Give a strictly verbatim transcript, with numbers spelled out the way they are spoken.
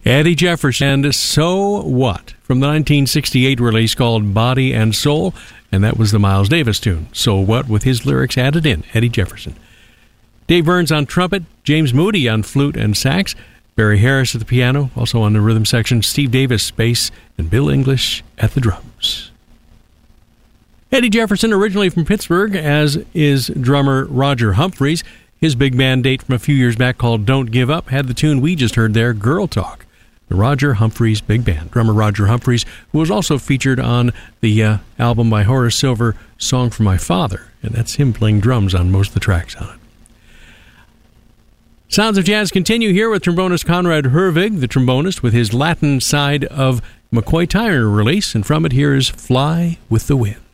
Eddie Jefferson and So What from the nineteen sixty-eight release called Body and Soul, and that was the Miles Davis tune, So What, with his lyrics added in, Eddie Jefferson. Dave Burns on trumpet, James Moody on flute and sax, Barry Harris at the piano, also on the rhythm section, Steve Davis bass, and Bill English at the drums. Eddie Jefferson, originally from Pittsburgh, as is drummer Roger Humphreys. His big band date from a few years back called Don't Give Up had the tune we just heard there, Girl Talk. The Roger Humphreys Big Band. Drummer Roger Humphreys, who was also featured on the uh, album by Horace Silver, Song for My Father, and that's him playing drums on most of the tracks on it. Sounds of Jazz continue here with trombonist Conrad Herwig, the trombonist, with his Latin side of McCoy Tyner release, and from it here is Fly with the Wind.